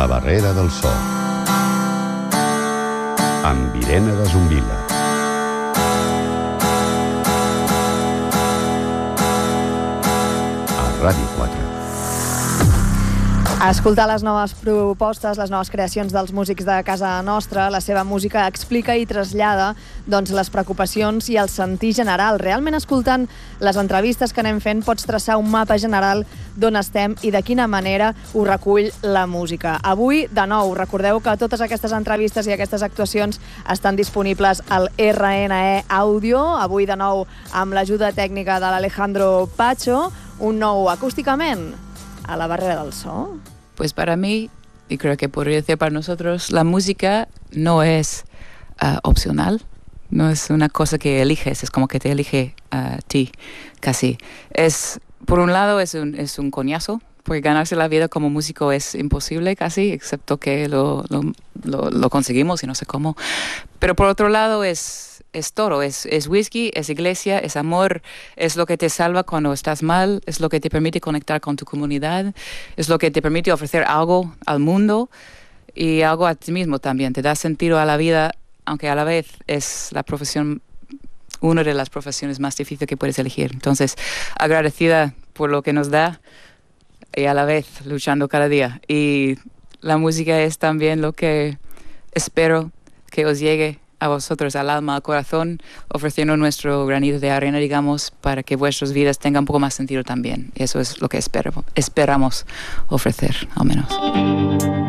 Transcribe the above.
La barrera del so. Amb Irene de Zumbila. A Ràdio 4. A escoltar les noves propostes, les noves creacions dels músics de casa nostra, la seva música explica i trasllada les preocupacions i el sentir general. Realment, escoltant les entrevistes que anem fent, pots traçar un mapa general d'on estem i de quina manera ho recull la música. Avui, de nou, recordeu que totes aquestes entrevistes i aquestes actuacions estan disponibles al RNE Audio. Avui, de nou, amb l'ajuda tècnica de l'Alejandro Pacho, un nou acústicament a la barrera del so. Pues para mí, y creo que podría decir para nosotros, la música no es opcional, no es una cosa que eliges, es como que te elige a ti, casi. Por un lado, es un coñazo, porque ganarse la vida como músico es imposible casi, excepto que lo conseguimos y no sé cómo. Pero por otro lado, es todo, es whisky, es iglesia, es amor, es lo que te salva cuando estás mal, es lo que te permite conectar con tu comunidad, es lo que te permite ofrecer algo al mundo y algo a ti mismo también. Te da sentido a la vida, aunque a la vez es la profesión, una de las profesiones más difíciles que puedes elegir. Entonces, agradecida por lo que nos da y a la vez luchando cada día. Y la música es también lo que espero que os llegue a vosotros, al alma, al corazón, ofreciendo nuestro granito de arena, digamos, para que vuestras vidas tengan un poco más sentido también. Eso es lo que esperamos ofrecer, al menos.